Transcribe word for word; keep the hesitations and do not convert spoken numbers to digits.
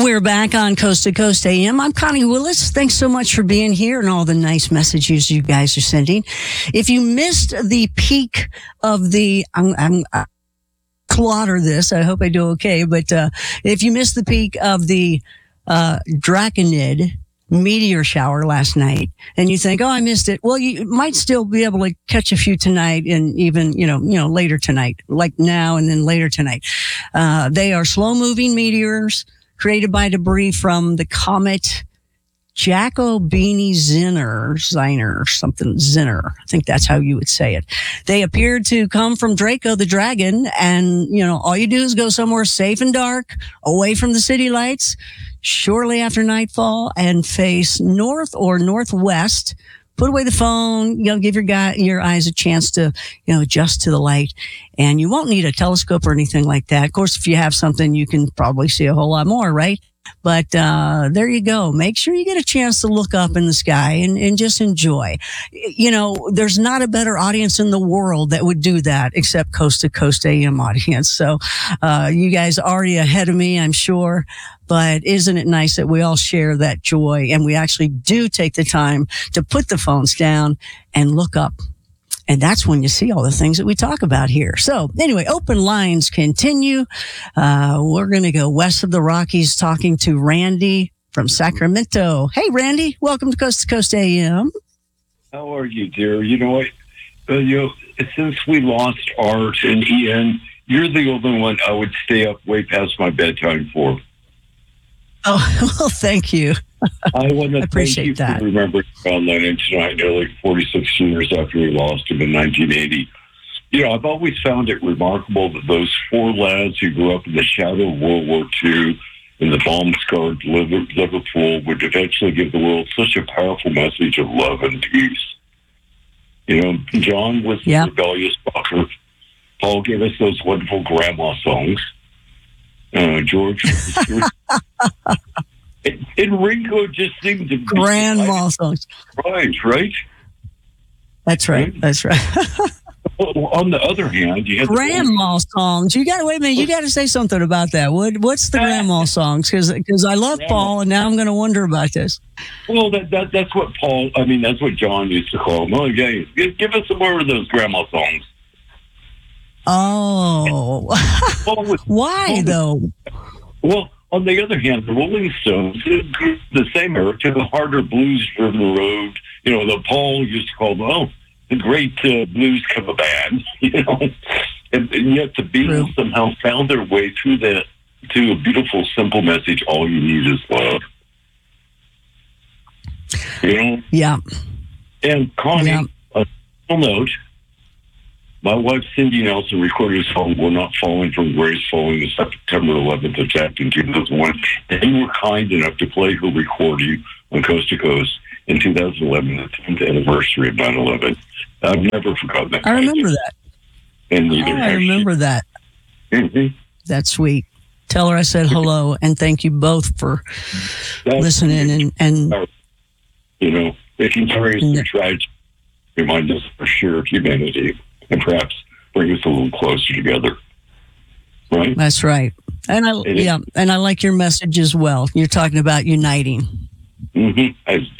We're back on Coast to Coast A M. I'm Connie Willis. Thanks so much for being here and all the nice messages you guys are sending. If you missed the peak of the, I'm, I'm I clatter this. I hope I do okay. But uh, if you missed the peak of the uh, Draconid meteor shower last night, and you think, "Oh, I missed it," well, you might still be able to catch a few tonight, and even you know, you know, later tonight, like now and then later tonight. Uh, they are slow-moving meteors created by debris from the comet Jacobinie Zinner, Ziner, something Zinner. I think that's how you would say it. They appeared to come from Draco the dragon, and you know, all you do is go somewhere safe and dark, away from the city lights, shortly after nightfall, and face north or northwest. Put away the phone, you know, give your guy, your eyes a chance to, you know, adjust to the light. And you won't need a telescope or anything like that. Of course, if you have something, you can probably see a whole lot more, right? But uh, there you go. Make sure you get a chance to look up in the sky and, and just enjoy. You know, there's not a better audience in the world that would do that except Coast to Coast A M audience. So uh, you guys are already ahead of me, I'm sure. But isn't it nice that we all share that joy and we actually do take the time to put the phones down and look up? And that's when you see all the things that we talk about here. So anyway, open lines continue. Uh, we're going to go west of the Rockies talking to Randy from Sacramento. Hey, Randy, welcome to Coast to Coast A M. How are you, dear? You know what? Uh, you know, since we lost Art and Ian, you're the only one I would stay up way past my bedtime for. Oh, well, thank you. I want to thank you that. for remembering John Lennon tonight, nearly forty-six years after we lost him in nineteen eighty. You know, I've always found it remarkable that those four lads who grew up in the shadow of World War Two in the bomb-scarred Liverpool would eventually give the world such a powerful message of love and peace. You know, John was yep. the rebellious fucker. Paul gave us those wonderful grandma songs. Uh, George, and, and Ringo just seemed to be grandma songs. Right, right. That's right. right? That's right. Well, on the other hand, you have grandma songs. You got wait a minute. You got to say something about that. What What's the grandma songs? Because because I love grandma. Paul, and now I'm going to wonder about this. Well, that, that that's what Paul. I mean, that's what John used to call them. Oh, yeah, give, give us some more of those grandma songs. Oh, why though? Well, on the other hand, the Rolling Stones, the same era, took a harder blues-driven road. You know, the Paul used to call them, oh, the great uh, blues cover band. You know, and, and yet the Beatles True. somehow found their way through that to a beautiful, simple message: all you need is love. You know. Yeah. And Connie, yeah. a little note. My wife, Cindy Nelson, recorded a song, We're Not Falling from Grace, following the September eleventh attack in two thousand one. And you were kind enough to play her recording on Coast to Coast in two thousand eleven, the tenth anniversary of nine eleven. I've never forgotten that. I remember that. And neither oh, I remember she. that. Mm-hmm. That's sweet. Tell her I said hello, and thank you both for That's listening. And, and you know, it can carry us through tragedy, remind us of shared humanity, and perhaps bring us a little closer together. Right? That's right. And I and yeah, and I like your message as well. You're talking about uniting. Mm-hmm. As